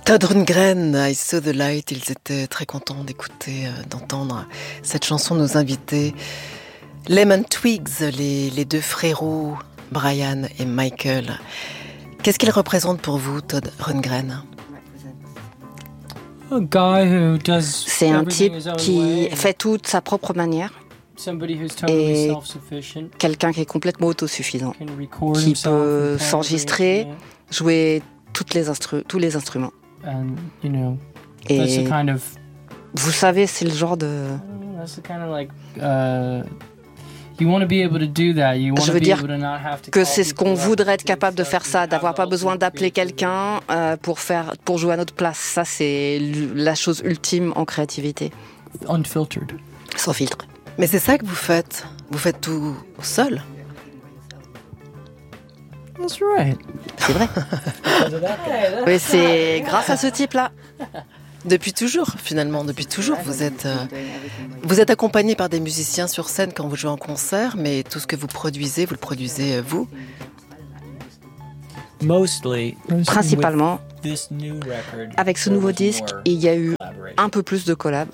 Todd Rundgren, I Saw the Light, ils étaient très contents d'écouter, d'entendre cette chanson, nos invités. Lemon Twigs, les deux frérots, Brian et Michael. Qu'est-ce qu'ils représentent pour vous, Todd Rundgren? C'est un type qui fait tout de sa propre manière. Et quelqu'un qui est complètement autosuffisant, qui peut s'enregistrer, jouer tous les instruments. Et vous savez, c'est le genre de... Je veux dire que c'est ce qu'on voudrait être capable de faire ça, d'avoir pas besoin d'appeler quelqu'un pour jouer à notre place. Ça, c'est la chose ultime en créativité. Sans filtre. Mais c'est ça que vous faites. Vous faites tout seul. That's right. C'est vrai. Mais c'est grâce à ce type-là. Depuis toujours, finalement, depuis toujours, vous êtes accompagné par des musiciens sur scène quand vous jouez en concert, mais tout ce que vous le produisez vous. Principalement, avec ce nouveau disque, il y a eu un peu plus de collabs.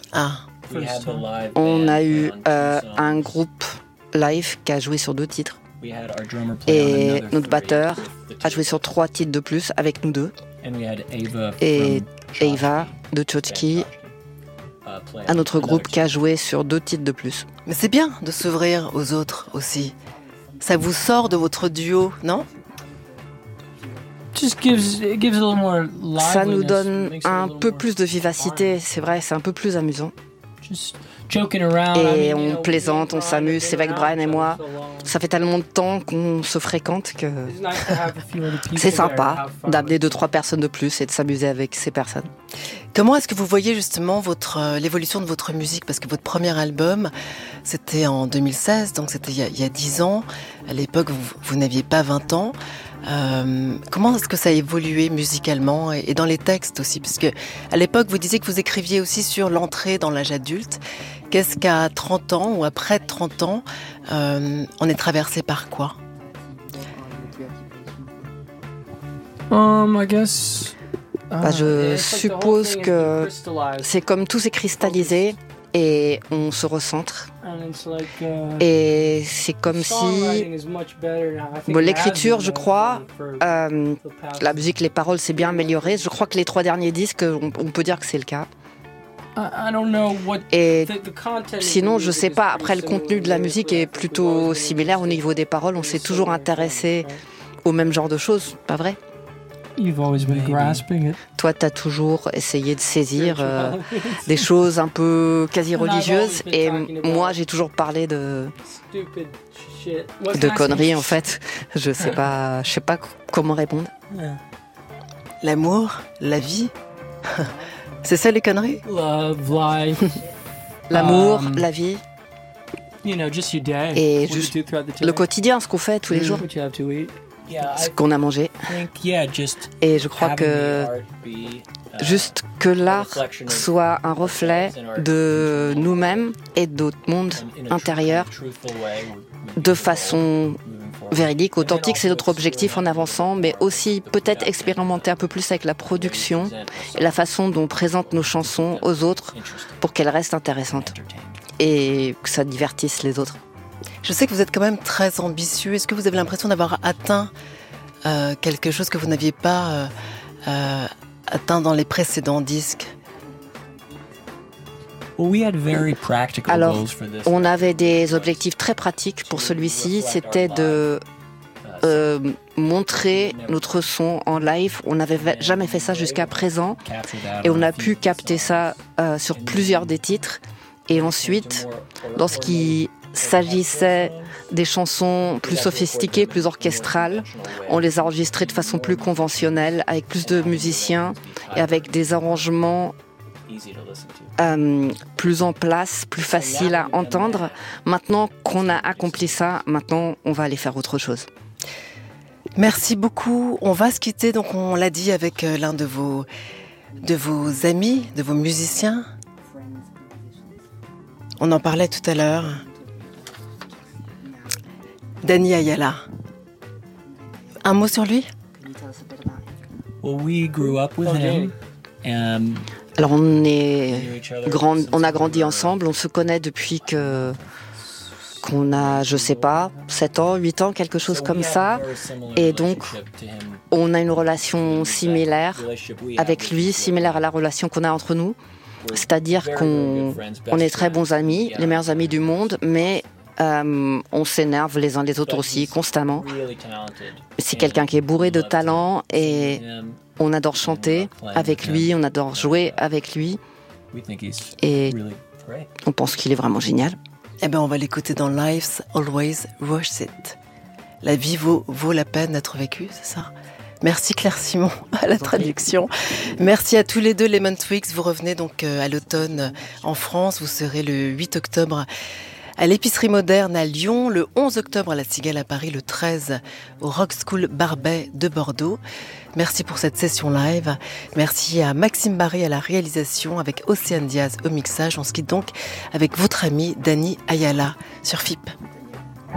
On a eu un groupe live qui a joué sur 2 titres. Et notre batteur a joué sur 3 titres de plus avec nous 2. Et Eva de Chotki, un autre groupe qui a joué sur 2 titres de plus. Mais c'est bien de s'ouvrir aux autres aussi. Ça vous sort de votre duo, non? Ça nous donne un peu plus de vivacité, c'est vrai, c'est un peu plus amusant. Et on plaisante, on s'amuse, c'est avec Brian et moi. Ça fait tellement de temps qu'on se fréquente que c'est sympa d'amener 2-3 personnes de plus et de s'amuser avec ces personnes. Comment est-ce que vous voyez justement l'évolution de votre musique? Parce que votre premier album, c'était en 2016, donc c'était il y a 10 ans. À l'époque, vous n'aviez pas 20 ans. Comment est-ce que ça a évolué musicalement et dans les textes aussi? Parce que à l'époque, vous disiez que vous écriviez aussi sur l'entrée dans l'âge adulte. Qu'est-ce qu'à 30 ans ou après 30 ans, on est traversé par quoi? I guess. Je suppose que c'est comme tout s'est cristallisé et on se recentre. Et c'est comme si... l'écriture, je crois, la musique, les paroles, c'est bien amélioré. Je crois que les 3 derniers disques, on peut dire que c'est le cas. Et sinon, je sais pas. Après, le contenu de la musique est plutôt similaire au niveau des paroles. On s'est toujours intéressé au même genre de choses, pas vrai? Toi, t'as toujours essayé de saisir des choses un peu quasi religieuses, et moi, j'ai toujours parlé de conneries, en fait. Je sais pas comment répondre. L'amour, la vie, c'est ça les conneries? L'amour, la vie, et juste le quotidien, ce qu'on fait tous les jours. Ce qu'on a mangé. Et je crois que juste que l'art soit un reflet de nous-mêmes et de notre monde intérieur de façon véridique, authentique, c'est notre objectif en avançant, mais aussi peut-être expérimenter un peu plus avec la production et la façon dont on présente nos chansons aux autres pour qu'elles restent intéressantes et que ça divertisse les autres. Je sais que vous êtes quand même très ambitieux. Est-ce que vous avez l'impression d'avoir atteint quelque chose que vous n'aviez pas atteint dans les précédents disques? Alors, on avait des objectifs très pratiques pour celui-ci. C'était de montrer notre son en live. On n'avait jamais fait ça jusqu'à présent. Et on a pu capter ça sur plusieurs des titres. Et ensuite, lorsqu'il s'agissait des chansons plus sophistiquées, plus orchestrales, on les a enregistrées de façon plus conventionnelle, avec plus de musiciens et avec des arrangements plus en place, plus faciles à entendre. Maintenant qu'on a accompli ça, maintenant on va aller faire autre chose. Merci beaucoup. On va se quitter, donc on l'a dit, avec l'un de vos amis, de vos musiciens. On en parlait tout à l'heure. Danny Ayala. Un mot sur lui? Alors on a grandi ensemble, on se connaît depuis qu'on a, je sais pas, 7 ans, 8 ans, quelque chose comme ça. Et donc, on a une relation similaire avec lui, similaire à la relation qu'on a entre nous. C'est-à-dire qu'on est très bons amis, les meilleurs amis du monde, mais on s'énerve les uns les autres aussi, constamment. C'est quelqu'un qui est bourré de talent et on adore chanter avec lui, on adore jouer avec lui. Et on pense qu'il est vraiment génial. Eh bien, on va l'écouter dans Life's Always Worth It. La vie vaut la peine d'être vécue, c'est ça ? Merci Claire Simon à la traduction. Merci à tous les deux, Lemon Twigs. Vous revenez donc à l'automne en France. Vous serez le 8 octobre à l'Épicerie Moderne à Lyon, le 11 octobre à la Cigale à Paris, le 13 au Rock School Barbet de Bordeaux. Merci pour cette session live. Merci à Maxime Barré à la réalisation avec Océane Diaz au mixage. On se quitte donc avec votre ami Dani Ayala sur FIP.